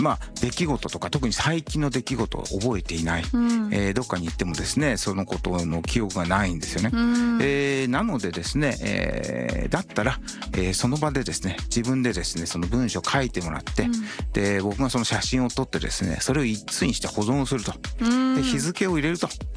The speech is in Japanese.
出来事とか特に最近の出来事を覚えていない、どっかに行ってもですねそのことの記憶がないんですよね。なのでですね、だったら、その場でですね自分でですねその文章を書いてもらって、で僕がその写真を撮ってですねそれを一通にして保存をすると、で日付を入れると